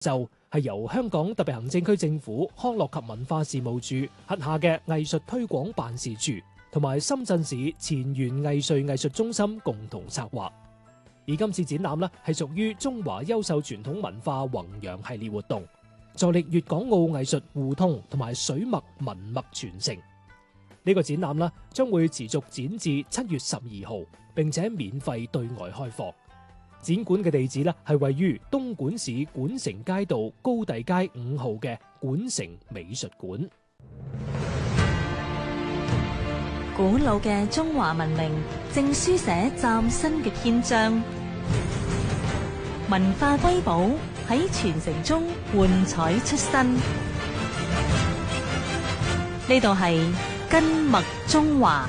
就係由香港特別行政區政府康樂及文化事務處轄下嘅藝術推廣辦事處同埋深圳市前沿藝術中心共同策劃。而今次展覽呢係屬於中華優秀傳統文化弘揚系列活動，助力粵港澳藝術互通同埋水墨文墨傳承。呢個展覽呢將會持續展至7月12號，並且免費對外開放。展館嘅地址呢係位於東莞市莞城街道高第街5號嘅莞城美術館。 古老嘅中華文明正書寫嶄新嘅篇章，文化瑰寶喺傳承中喚彩出新。呢度係根脈中華。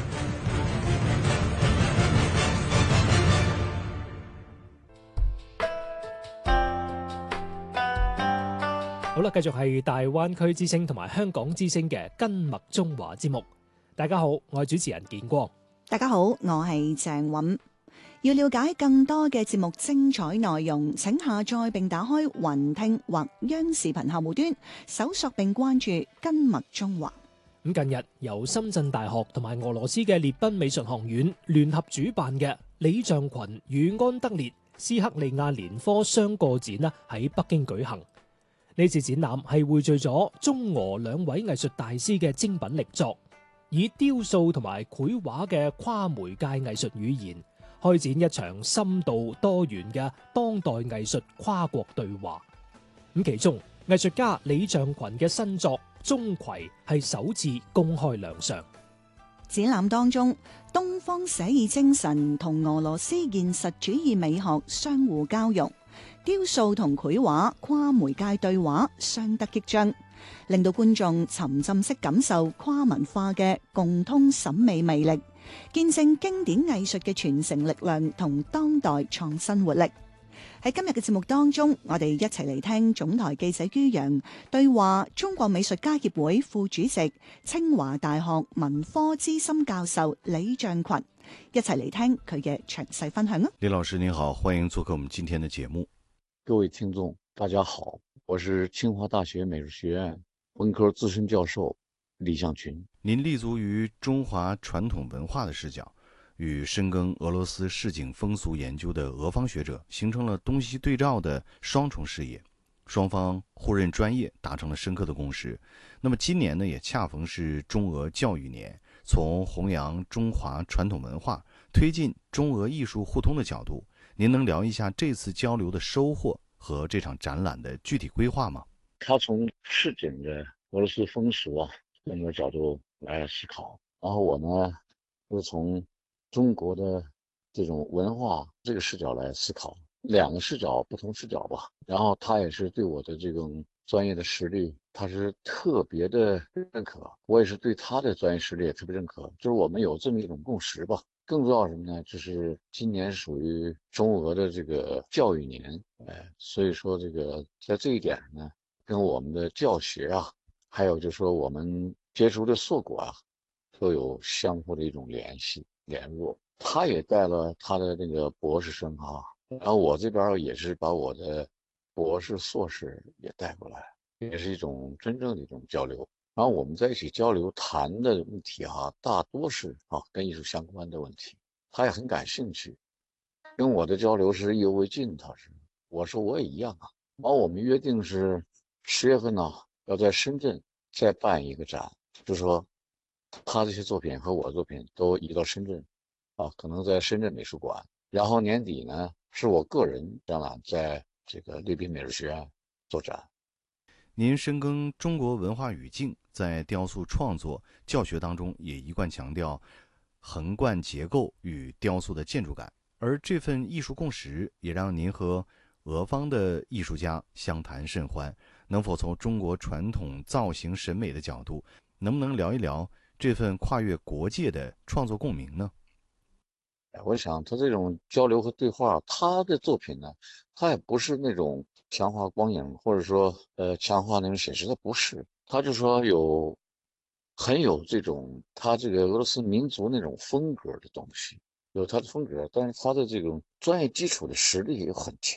好啦，繼續係大灣區之聲同埋香港之聲嘅根脈中華節目。大家好，我係主持人建光。 大家好，我係鄭韻。要了解更多嘅節目精彩內容，請下載並打開雲聽或央視頻客戶端，搜索並關注根脈中華。 咁近日由深圳大學同埋俄羅斯嘅列賓美術學院聯合主辦嘅李象群與安德烈斯克利亞年科雙個展呢喺北京舉行。呢次展覽係匯聚咗中俄兩位藝術大師嘅精品力作，以雕塑同埋繪畫嘅跨媒介藝術語言，開展一場深度多元嘅當代藝術跨國對話。咁其中藝術家李象群嘅新作《鍾馗》係首次公開亮相。 展覽當中，東方寫意精神同俄羅斯現實主義美學相互交融，雕塑同繪畫跨媒介對話相得益彰，令到觀眾沉浸式感受跨文化嘅共通審美魅力，見證經典藝術嘅傳承力量同當代創新活力。喺今日嘅節目當中，我哋一齊嚟聽總台記者于洋對話中國美術家協會副主席、清華大學文科資深教授李象群，一齊嚟聽佢嘅詳細分享啊！ 李老師您好，歡迎做客我們今天的節目。 各位聽眾大家好，我是清華大學美術學院文科資深教授李象群。 您立足於中華傳統文化的視角，與深耕俄羅斯市井風俗研究的俄方學者形成了東西對照的雙重視野，雙方互認專業，達成了深刻的共識。那麼今年呢，也恰逢是中俄教育年，從弘揚中華傳統文化、推進中俄藝術互通的角度，您能聊一下這次交流的收穫和這場展覽的具體規劃嗎？ 他從市井的俄羅斯風俗這個角度來思考，然後我呢就從中國的這種文化這個視角來思考，兩個視角不同視角吧。然後他也是對我的這種專業的實力，他是特別的認可，我也是對他的專業實力也特別認可，就是我們有這麼一種共識吧。更重要什麼呢？就是今年屬於中俄的這個教育年，所以說這個在這一點呢，跟我們的教學還有就是說我們接觸的碩果都有相互的一種聯絡。他也帶了他的那個博士生然後我這邊也是把我的博士碩士也帶過來，也是一種真正的一種交流。然後我們在一起交流談的問題大多是跟藝術相關的問題，他也很感興趣，跟我的交流是意猶未盡。我說我也一樣然後我們約定是10月份要在深圳再辦一個展，就是說他這些作品和我的作品都移到深圳可能在深圳美術館，然後年底呢是我個人展覽在這個列賓美術學院做展。 您深耕中國文化語境，在雕塑創作教學當中也一貫強調橫貫結構與雕塑的建築感，而這份藝術共識也讓您和俄方的藝術家相談甚歡。能否從中國傳統造型審美的角度，能不能聊一聊這份跨越國界的創作共鳴呢？ 我想他這種交流和對話，他的作品呢，他也不是那種強化光影，或者說強化那種寫實，他不是，他就說很有這種他這個俄羅斯民族那種風格的東西，有他的風格，但是他的這種專業基礎的實力也很強，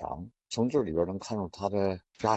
从这里边能看出他的家